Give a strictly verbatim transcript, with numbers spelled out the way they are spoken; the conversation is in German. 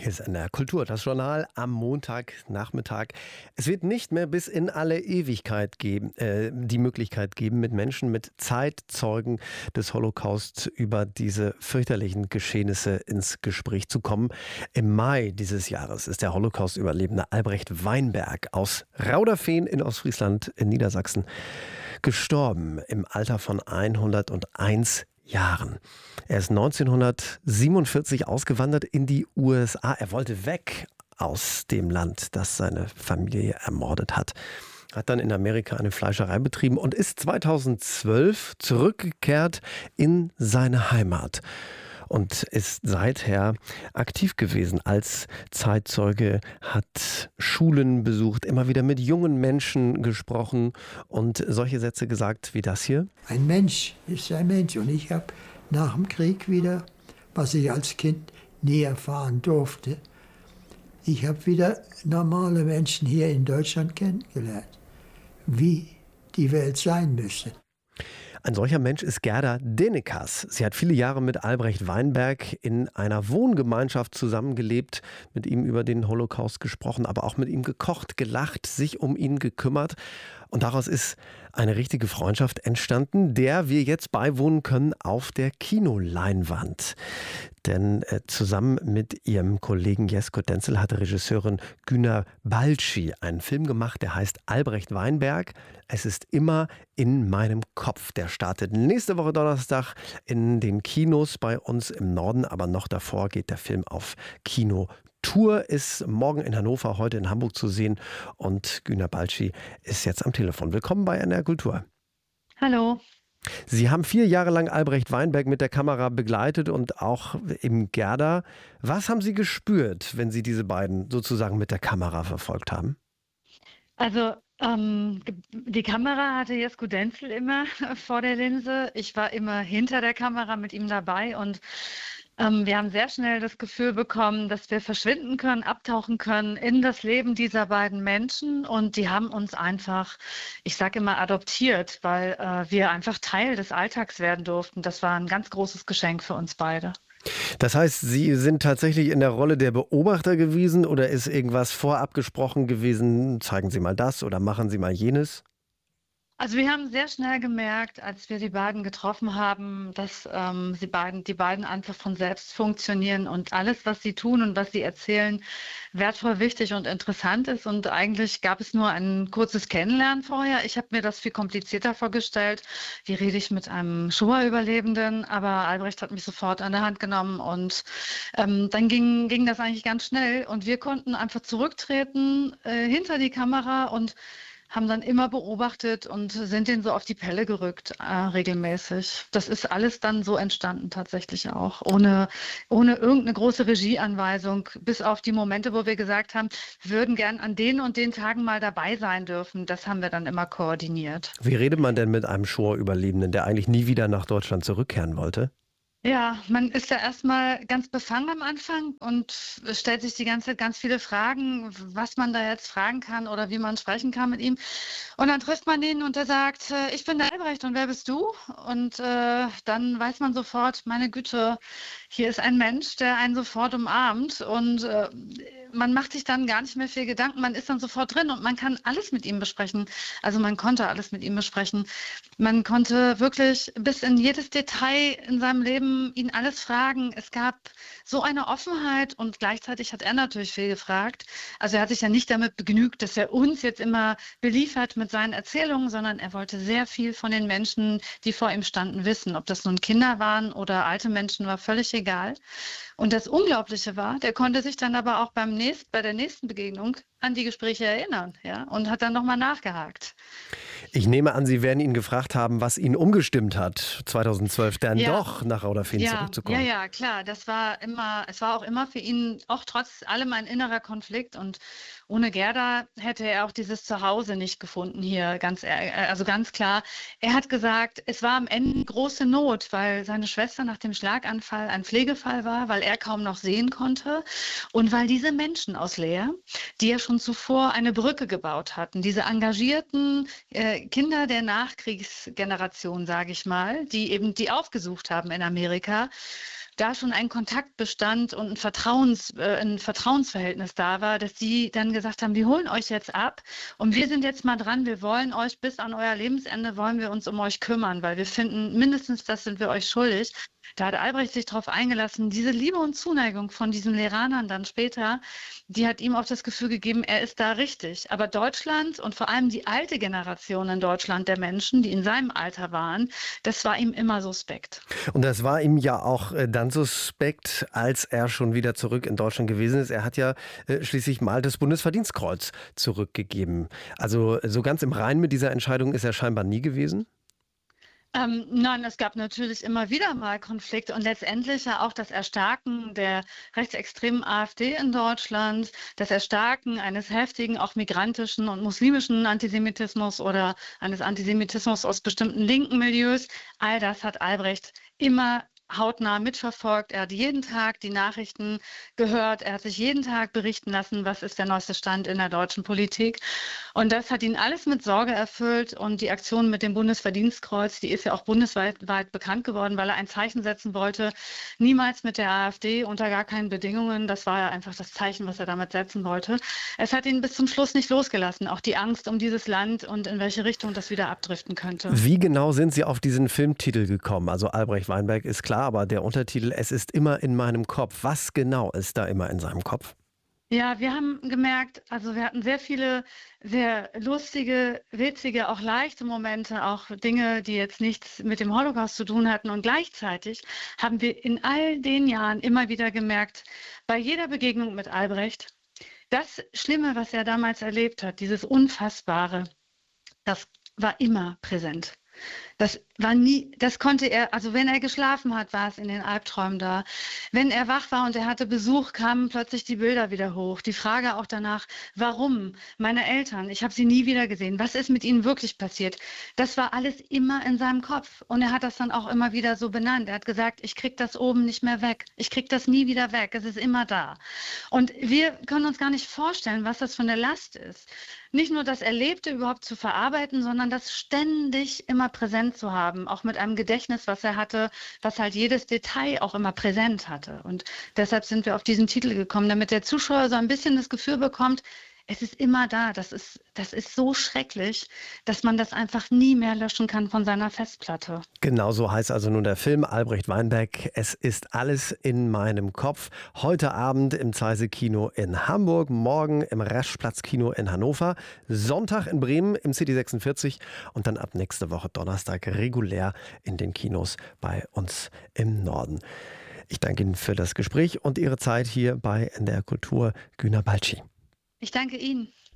Hier ist N D R Kultur, das Journal am Montagnachmittag. Es wird nicht mehr bis in alle Ewigkeit geben, äh, die Möglichkeit geben, mit Menschen, mit Zeitzeugen des Holocaust über diese fürchterlichen Geschehnisse ins Gespräch zu kommen. Im Mai dieses Jahres ist der Holocaust-Überlebende Albrecht Weinberg aus Rauderfehn in Ostfriesland in Niedersachsen gestorben im Alter von hunderteins Jahren. Er ist neunzehnhundertsiebenundvierzig ausgewandert in die U S A. Er wollte weg aus dem Land, das seine Familie ermordet hat. Hat dann in Amerika eine Fleischerei betrieben und ist zweitausendzwölf zurückgekehrt in seine Heimat und ist seither aktiv gewesen als Zeitzeuge, hat Schulen besucht, immer wieder mit jungen Menschen gesprochen und solche Sätze gesagt wie das hier. Ein Mensch ist ein Mensch und ich habe nach dem Krieg wieder, was ich als Kind nie erfahren durfte, ich habe wieder normale Menschen hier in Deutschland kennengelernt, wie die Welt sein müsste. Ein solcher Mensch ist Gerda Denekas. Sie hat viele Jahre mit Albrecht Weinberg in einer Wohngemeinschaft zusammengelebt, mit ihm über den Holocaust gesprochen, aber auch mit ihm gekocht, gelacht, sich um ihn gekümmert. Und daraus ist eine richtige Freundschaft entstanden, der wir jetzt beiwohnen können auf der Kinoleinwand. Denn äh, zusammen mit ihrem Kollegen Jesko Denzel hatte Regisseurin Güner Balci einen Film gemacht, der heißt Albrecht Weinberg. Es ist immer in meinem Kopf. Der startet nächste Woche Donnerstag in den Kinos bei uns im Norden, aber noch davor geht der Film auf Kino. Tour ist morgen in Hannover, heute in Hamburg zu sehen und Güner Balci ist jetzt am Telefon. Willkommen bei N D R Kultur. Hallo. Sie haben vier Jahre lang Albrecht Weinberg mit der Kamera begleitet und auch im Gerda. Was haben Sie gespürt, wenn Sie diese beiden sozusagen mit der Kamera verfolgt haben? Also ähm, die Kamera hatte Jesko Denzel immer vor der Linse. Ich war immer hinter der Kamera mit ihm dabei und Ähm, wir haben sehr schnell das Gefühl bekommen, dass wir verschwinden können, abtauchen können in das Leben dieser beiden Menschen. Und die haben uns einfach, ich sage immer, adoptiert, weil äh, wir einfach Teil des Alltags werden durften. Das war ein ganz großes Geschenk für uns beide. Das heißt, Sie sind tatsächlich in der Rolle der Beobachter gewesen oder ist irgendwas vorab gesprochen gewesen? Zeigen Sie mal das oder machen Sie mal jenes? Also wir haben sehr schnell gemerkt, als wir die beiden getroffen haben, dass ähm, sie beiden, die beiden einfach von selbst funktionieren und alles, was sie tun und was sie erzählen, wertvoll, wichtig und interessant ist. Und eigentlich gab es nur ein kurzes Kennenlernen vorher. Ich habe mir das viel komplizierter vorgestellt. Wie rede ich mit einem Shoah-Überlebenden? Aber Albrecht hat mich sofort an der Hand genommen und ähm, dann ging, ging das eigentlich ganz schnell. Und wir konnten einfach zurücktreten äh, hinter die Kamera und haben dann immer beobachtet und sind denen so auf die Pelle gerückt, äh, regelmäßig. Das ist alles dann so entstanden tatsächlich auch, ohne, ohne irgendeine große Regieanweisung, bis auf die Momente, wo wir gesagt haben, wir würden gern an den und den Tagen mal dabei sein dürfen. Das haben wir dann immer koordiniert. Wie redet man denn mit einem Shoah-Überlebenden, der eigentlich nie wieder nach Deutschland zurückkehren wollte? Ja, man ist ja erstmal ganz befangen am Anfang und stellt sich die ganze Zeit ganz viele Fragen, was man da jetzt fragen kann oder wie man sprechen kann mit ihm. Und dann trifft man ihn und er sagt, äh, ich bin der Albrecht und wer bist du? Und äh, dann weiß man sofort, meine Güte, hier ist ein Mensch, der einen sofort umarmt und äh, man macht sich dann gar nicht mehr viel Gedanken, man ist dann sofort drin und man kann alles mit ihm besprechen. Also man konnte alles mit ihm besprechen. Man konnte wirklich bis in jedes Detail in seinem Leben ihn alles fragen. Es gab so eine Offenheit und gleichzeitig hat er natürlich viel gefragt. Also er hat sich ja nicht damit begnügt, dass er uns jetzt immer beliefert mit seinen Erzählungen, sondern er wollte sehr viel von den Menschen, die vor ihm standen, wissen. Ob das nun Kinder waren oder alte Menschen, war völlig egal. Und das Unglaubliche war, der konnte sich dann aber auch beim nächst, bei der nächsten Begegnung an die Gespräche erinnern, ja, und hat dann nochmal nachgehakt. Ich nehme an, Sie werden ihn gefragt haben, was ihn umgestimmt hat, zweitausendzwölf dann Ja. doch nach Rauderfehn Ja, zurückzukommen. ja, ja, klar. Das war immer, es war auch immer für ihn, auch trotz allem ein innerer Konflikt. Und ohne Gerda hätte er auch dieses Zuhause nicht gefunden hier, ganz, ehr- also ganz klar. Er hat gesagt, es war am Ende große Not, weil seine Schwester nach dem Schlaganfall ein Pflegefall war, weil er kaum noch sehen konnte und weil diese Menschen aus Leer, die ja schon zuvor eine Brücke gebaut hatten, diese engagierten, äh, äh, Kinder der Nachkriegsgeneration, sage ich mal, die eben die aufgesucht haben in Amerika, da schon ein Kontakt bestand und ein, Vertrauens, äh, ein Vertrauensverhältnis da war, dass die dann gesagt haben, wir holen euch jetzt ab und wir sind jetzt mal dran, wir wollen euch bis an euer Lebensende, wollen wir uns um euch kümmern, weil wir finden, mindestens das sind wir euch schuldig. Da hat Albrecht sich darauf eingelassen, diese Liebe und Zuneigung von diesen Leranern dann später, die hat ihm auch das Gefühl gegeben, er ist da richtig. Aber Deutschland und vor allem die alte Generation in Deutschland der Menschen, die in seinem Alter waren, das war ihm immer suspekt. Und das war ihm ja auch äh, dann suspekt, als er schon wieder zurück in Deutschland gewesen ist. Er hat ja äh, schließlich mal das Bundesverdienstkreuz zurückgegeben. Also so ganz im Reinen mit dieser Entscheidung ist er scheinbar nie gewesen? Ähm, nein, es gab natürlich immer wieder mal Konflikte und letztendlich ja auch das Erstarken der rechtsextremen AfD in Deutschland, das Erstarken eines heftigen, auch migrantischen und muslimischen Antisemitismus oder eines Antisemitismus aus bestimmten linken Milieus. All das hat Albrecht immer hautnah mitverfolgt. Er hat jeden Tag die Nachrichten gehört. Er hat sich jeden Tag berichten lassen, was ist der neueste Stand in der deutschen Politik. Und das hat ihn alles mit Sorge erfüllt. Und die Aktion mit dem Bundesverdienstkreuz, die ist ja auch bundesweit weit bekannt geworden, weil er ein Zeichen setzen wollte. Niemals mit der AfD, unter gar keinen Bedingungen. Das war ja einfach das Zeichen, was er damit setzen wollte. Es hat ihn bis zum Schluss nicht losgelassen. Auch die Angst um dieses Land und in welche Richtung das wieder abdriften könnte. Wie genau sind Sie auf diesen Filmtitel gekommen? Also Albrecht Weinberg ist klar, aber der Untertitel, es ist immer in meinem Kopf. Was genau ist da immer in seinem Kopf? Ja, wir haben gemerkt, also wir hatten sehr viele sehr lustige, witzige, auch leichte Momente, auch Dinge, die jetzt nichts mit dem Holocaust zu tun hatten. Und gleichzeitig haben wir in all den Jahren immer wieder gemerkt, bei jeder Begegnung mit Albrecht, das Schlimme, was er damals erlebt hat, dieses Unfassbare, das war immer präsent. Das war nie, das konnte er, also wenn er geschlafen hat, war es in den Albträumen da. Wenn er wach war und er hatte Besuch, kamen plötzlich die Bilder wieder hoch. Die Frage auch danach, warum? Meine Eltern, ich habe sie nie wieder gesehen. Was ist mit ihnen wirklich passiert? Das war alles immer in seinem Kopf. Und er hat das dann auch immer wieder so benannt. Er hat gesagt, ich krieg das oben nicht mehr weg. Ich krieg das nie wieder weg. Es ist immer da. Und wir können uns gar nicht vorstellen, was das für eine Last ist. Nicht nur das Erlebte überhaupt zu verarbeiten, sondern das ständig immer präsent zu haben, auch mit einem Gedächtnis, was er hatte, was halt jedes Detail auch immer präsent hatte. Und deshalb sind wir auf diesen Titel gekommen, damit der Zuschauer so ein bisschen das Gefühl bekommt, es ist immer da. Das ist, das ist so schrecklich, dass man das einfach nie mehr löschen kann von seiner Festplatte. Genau so heißt also nun der Film Albrecht Weinberg. Es ist alles in meinem Kopf. Heute Abend im Zeise-Kino in Hamburg, morgen im Raschplatz-Kino in Hannover, Sonntag in Bremen im City sechsundvierzig und dann ab nächste Woche Donnerstag regulär in den Kinos bei uns im Norden. Ich danke Ihnen für das Gespräch und Ihre Zeit hier bei N D R Kultur. Güner Balci. Ich danke Ihnen.